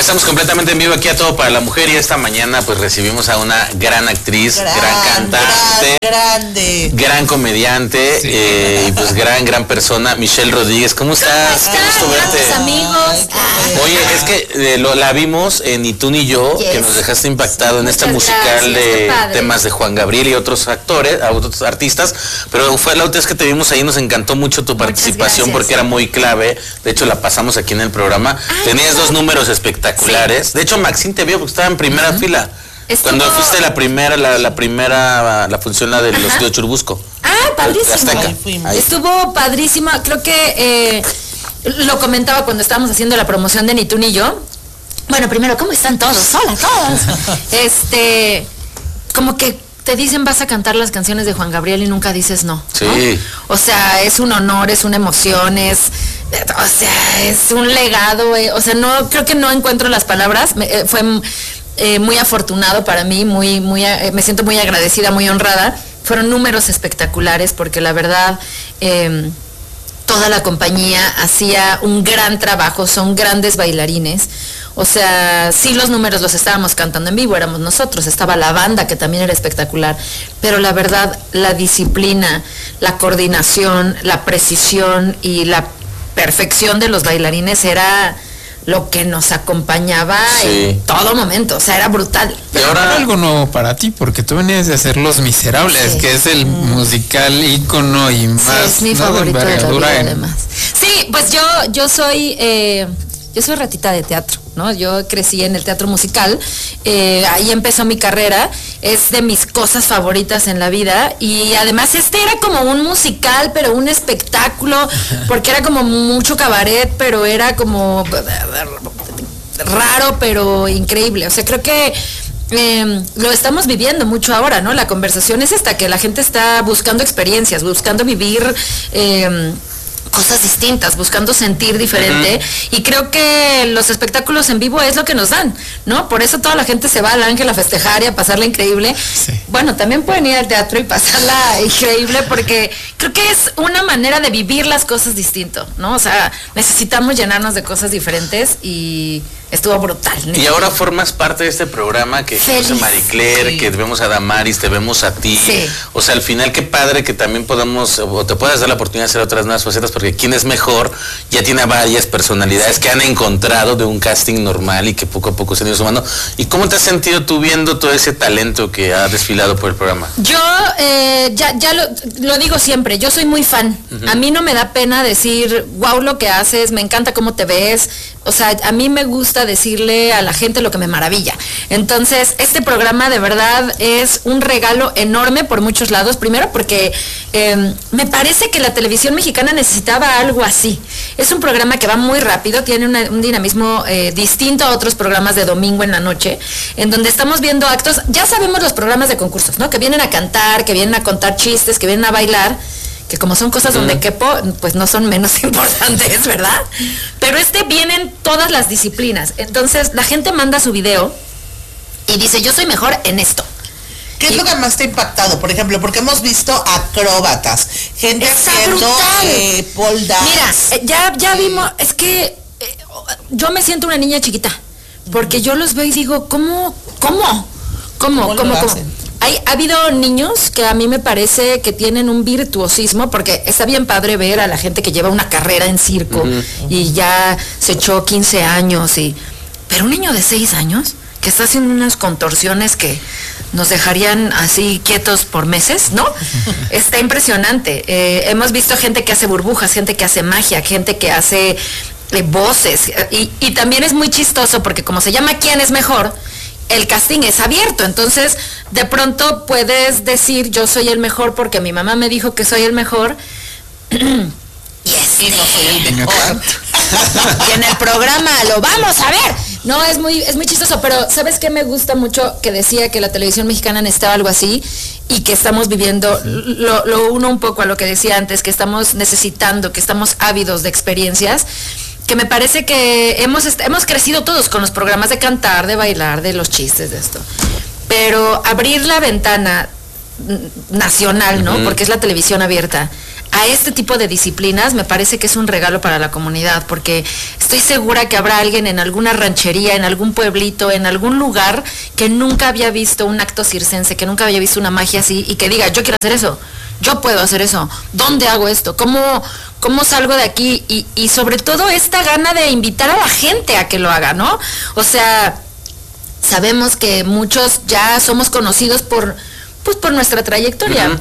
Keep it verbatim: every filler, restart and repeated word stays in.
estamos completamente en vivo aquí a Todo para la Mujer y esta mañana pues recibimos a una gran actriz, gran, gran cantante, gran, grande, gran comediante, sí. eh, y pues gran, gran persona, Michelle Rodríguez. ¿Cómo estás? Qué gusto verte. Amigos. Ay, Oye, es que eh, lo, la vimos en Ni tú ni yo, yes. que nos dejaste impactado sí, en esta musical de temas de Juan Gabriel y otros actores, otros artistas, pero fue la última vez que te vimos ahí, nos encantó mucho tu participación porque era muy clave. De hecho, la pasamos aquí en el programa. Ay, Tenías no. dos números espectaculares. Sí. De hecho, Maxine te vio porque estaba en primera uh-huh. fila. Estuvo... Cuando fuiste la primera, la, la primera, la función la de los Ajá. tíos Churubusco. Ah, padrísimo. Ahí Ahí. Estuvo padrísimo. Creo que eh, lo comentaba cuando estábamos haciendo la promoción de Ni tú ni yo. Bueno, primero, ¿cómo están todos? Hola, todos. este, como que te dicen vas a cantar las canciones de Juan Gabriel y nunca dices no, sí. ¿no? O sea, es un honor, es una emoción, es, o sea, es un legado, eh, o sea, no, creo que no encuentro las palabras, me, eh, fue eh, muy afortunado para mí, muy, muy, eh, me siento muy agradecida, muy honrada, fueron números espectaculares porque la verdad, eh, toda la compañía hacía un gran trabajo, son grandes bailarines. O sea, sí los números los estábamos cantando en vivo, éramos nosotros, estaba la banda que también era espectacular, pero la verdad, la disciplina, la coordinación, la precisión y la perfección de los bailarines era lo que nos acompañaba sí. en todo momento, o sea, era brutal. Y ahora algo nuevo para ti, porque tú venías de hacer Los Miserables, sí. que es el mm. musical ícono y más, sí, es mi ¿no? favorito de la vida, en... además. Sí, pues yo, yo soy... Eh, Yo soy ratita de teatro, ¿no? Yo crecí en el teatro musical, eh, ahí empezó mi carrera, es de mis cosas favoritas en la vida y además este era como un musical, pero un espectáculo, porque era como mucho cabaret, pero era como raro, pero increíble. O sea, creo que eh, lo estamos viviendo mucho ahora, ¿no? La conversación es esta, que la gente está buscando experiencias, buscando vivir... Eh, cosas distintas, buscando sentir diferente uh-huh. y creo que los espectáculos en vivo es lo que nos dan, ¿no? Por eso toda la gente se va al Ángel a festejar y a pasarla increíble. Sí. Bueno, también pueden ir al teatro y pasarla increíble porque creo que es una manera de vivir las cosas distinto, ¿no? O sea, necesitamos llenarnos de cosas diferentes y estuvo brutal. Y ahora formas parte de este programa que conoce Marie Claire, sí. que vemos a Damaris, te vemos a ti. Sí. O sea, al final qué padre que también podamos, o te puedas dar la oportunidad de hacer otras nuevas facetas, porque quién es mejor ya tiene varias personalidades sí. que han encontrado de un casting normal y que poco a poco se han ido sumando. ¿Y cómo te has sentido tú viendo todo ese talento que ha desfilado por el programa? Yo eh, ya, ya lo, lo digo siempre, yo soy muy fan. Uh-huh. A mí no me da pena decir, wow, lo que haces, me encanta cómo te ves. O sea, a mí me gusta decirle a la gente lo que me maravilla. Entonces, este programa de verdad es un regalo enorme por muchos lados. Primero porque eh, me parece que la televisión mexicana necesitaba algo así. Es un programa que va muy rápido, tiene una, un dinamismo eh, distinto a otros programas de domingo en la noche, en donde estamos viendo actos, ya sabemos los programas de concursos, ¿no? Que vienen a cantar, que vienen a contar chistes, que vienen a bailar, que como son cosas uh-huh. donde quepo, pues no son menos importantes, ¿verdad? Pero este vienen todas las disciplinas. Entonces, la gente manda su video y dice, yo soy mejor en esto. ¿Qué es y, lo que más te ha impactado? Por ejemplo, porque hemos visto acróbatas, gente haciendo eh, pole dance. Mira, eh, ya, ya sí. vimos, es que eh, yo me siento una niña chiquita, porque yo los veo y digo, ¿cómo? ¿Cómo? ¿Cómo? ¿Cómo? ¿Cómo? ¿Cómo? Hay, ha habido niños que a mí me parece que tienen un virtuosismo, porque está bien padre ver a la gente que lleva una carrera en circo uh-huh. y ya se echó quince años, y pero un niño de seis años que está haciendo unas contorsiones que nos dejarían así quietos por meses, ¿no? Está impresionante. Eh, hemos visto gente que hace burbujas, gente que hace magia, gente que hace eh, voces, y, y también es muy chistoso porque como se llama ¿Quién es mejor?, el casting es abierto, entonces de pronto puedes decir yo soy el mejor porque mi mamá me dijo que soy el mejor y este, y no soy el mejor. Y en el programa lo vamos a ver. No, es muy, es muy chistoso, pero ¿sabes qué me gusta mucho? Que decía que la televisión mexicana necesitaba algo así y que estamos viviendo, lo, lo uno un poco a lo que decía antes, que estamos necesitando, que estamos ávidos de experiencias, que me parece que hemos, hemos crecido todos con los programas de cantar, de bailar, de los chistes, de esto. Pero abrir la ventana nacional, ¿no? Uh-huh. Porque es la televisión abierta, a este tipo de disciplinas, me parece que es un regalo para la comunidad, porque estoy segura que habrá alguien en alguna ranchería, en algún pueblito, en algún lugar que nunca había visto un acto circense, que nunca había visto una magia así y que diga, yo quiero hacer eso, yo puedo hacer eso, ¿dónde hago esto? ¿Cómo, cómo salgo de aquí? Y, y sobre todo esta gana de invitar a la gente a que lo haga, ¿no? O sea, sabemos que muchos ya somos conocidos por, pues por nuestra trayectoria. Uh-huh.